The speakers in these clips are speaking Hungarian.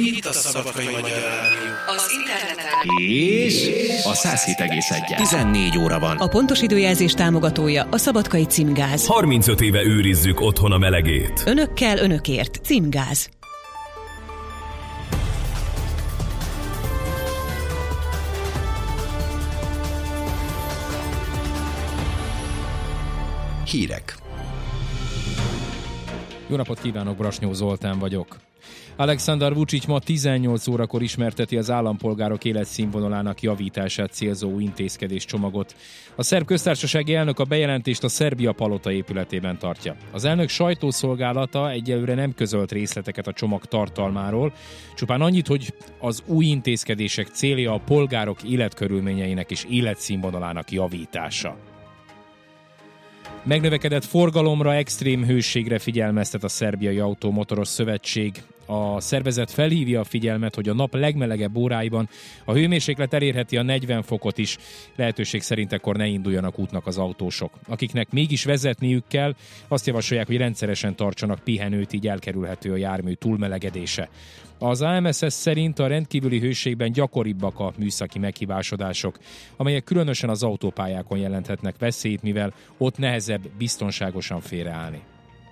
Itt a Szabadkai Magyar Rádió. Az interneten. És a 107,1. 14 óra van. A pontos időjelzés támogatója a Szabadkai Címgáz. 35 éve őrizzük otthon a melegét. Önökkel, önökért. Címgáz. Hírek. Jó napot kívánok, Brasnyó Zoltán vagyok. Alexander Vučić ma 18 órakor ismerteti az állampolgárok életszínvonalának javítását célzó intézkedéscsomagot. A szerb köztársasági elnök a bejelentést a Szerbia Palota épületében tartja. Az elnök sajtószolgálata egyelőre nem közölt részleteket a csomag tartalmáról, csupán annyit, hogy az új intézkedések célja a polgárok életkörülményeinek és életszínvonalának javítása. Megnövekedett forgalomra, extrém hőségre figyelmeztet a Szerbiai Automotoros Szövetség. A szervezet felhívja a figyelmet, hogy a nap legmelegebb óráiban a hőmérséklet elérheti a 40 fokot is, lehetőség szerint ekkor ne induljanak útnak az autósok. Akiknek mégis vezetniük kell, azt javasolják, hogy rendszeresen tartsanak pihenőt, így elkerülhető a jármű túlmelegedése. Az AMSZ szerint a rendkívüli hőségben gyakoribbak a műszaki meghibásodások, amelyek különösen az autópályákon jelenthetnek veszélyt, mivel ott nehezebb biztonságosan félreállni.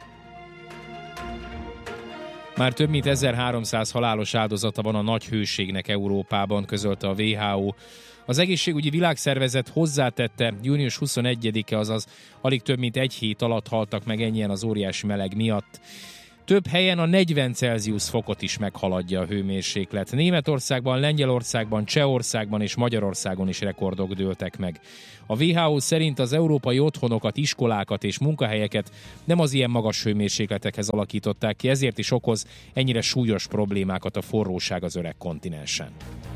Már több mint 1300 halálos áldozata van a nagy hőségnek Európában, közölte a WHO. Az Egészségügyi Világszervezet hozzátette, június 21-e, azaz alig több mint egy hét alatt haltak meg ennyien az óriási meleg miatt. Több helyen a 40 Celsius fokot is meghaladja a hőmérséklet. Németországban, Lengyelországban, Csehországban és Magyarországon is rekordok dőltek meg. A WHO szerint az európai otthonokat, iskolákat és munkahelyeket nem az ilyen magas hőmérsékletekhez alakították ki, ezért is okoz ennyire súlyos problémákat a forróság az öreg kontinensen.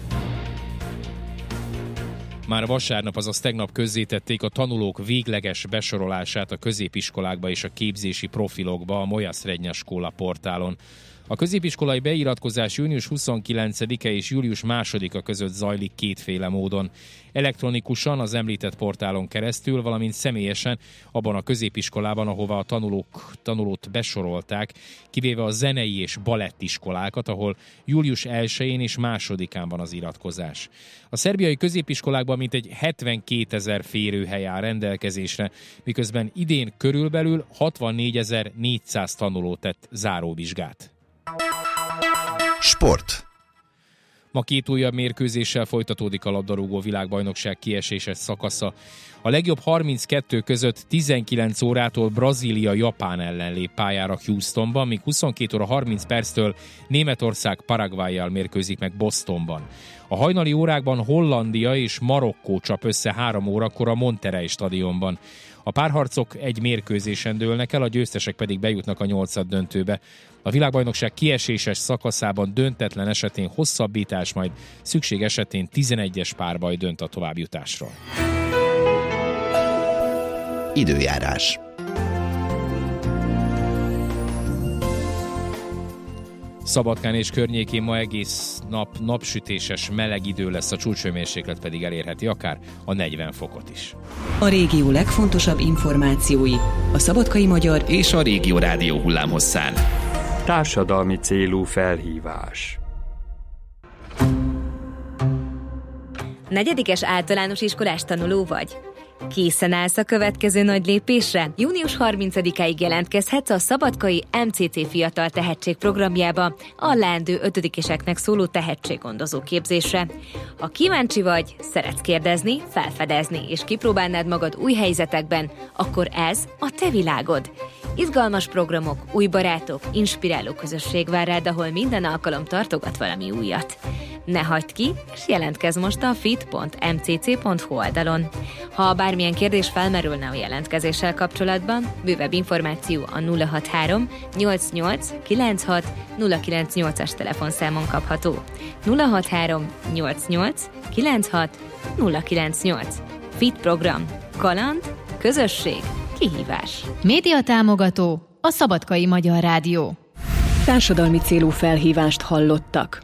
Már vasárnap, azaz tegnap közzétették a tanulók végleges besorolását a középiskolákba és a képzési profilokba a Moja Srednja Škola portálon. A középiskolai beiratkozás június 29-e és július 2-a között zajlik kétféle módon. Elektronikusan az említett portálon keresztül, valamint személyesen abban a középiskolában, ahova a tanulót besorolták, kivéve a zenei és balettiskolákat, ahol július 1-én és 2-án van az iratkozás. A szerbiai középiskolákban mintegy 72 000 férőhely áll rendelkezésre, miközben idén körülbelül 64 400 tanuló tett záróvizsgát. Sport. Ma 2 újabb mérkőzéssel folytatódik a labdarúgó világbajnokság kieséses szakasza. A legjobb 32 között 19 órától Brazília Japán ellen lép pályára Houstonban, míg 22 óra 30 perctől Németország Paraguayyal mérkőzik meg Bostonban. A hajnali órákban Hollandia és Marokkó csap össze 3 órakor a Monterrey stadionban. A párharcok egy mérkőzésen dőlnek el, a győztesek pedig bejutnak a 8. döntőbe. A világbajnokság kieséses szakaszában döntetlen esetén hosszabbítás, majd szükség esetén 11-es párbaj dönt a továbbjutásról. Időjárás. Szabadkán és környékén ma egész nap napsütéses, meleg idő lesz, a csúcshőmérséklet pedig elérheti akár a 40 fokot is. A régió legfontosabb információi a Szabadkai Magyar És a Régió Rádió hullámhosszán. Társadalmi célú felhívás. 4. általános iskolás tanuló vagy? Készen állsz a következő nagy lépésre? Június 30-áig jelentkezhetsz a Szabadkai MCC Fiatal Tehetség programjába a leendő 5-eseknek szóló tehetséggondozó képzésre. Ha kíváncsi vagy, szeretsz kérdezni, felfedezni és kipróbálnád magad új helyzetekben, akkor ez a te világod. Izgalmas programok, új barátok, inspiráló közösség vár rád, ahol minden alkalom tartogat valami újat. Ne hagyd ki, és jelentkezz most a fit.mcc.hu oldalon. Ha bármilyen kérdés felmerülne a jelentkezéssel kapcsolatban, bővebb információ a 063 88 96 098-as telefonszámon kapható. 063 88 96 098. Fit program. Kaland, közösség, kihívás. Média támogató a Szabadkai Magyar Rádió. társadalmi célú felhívást hallottak.